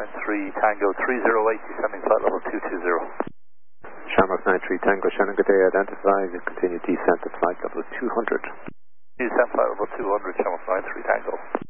93 Tango 308, descending flight level 220. Shamrock 93 Tango, Shannon, good day, identify and continue descent to flight level 200. Descent flight level 200, Shamrock 93 Tango.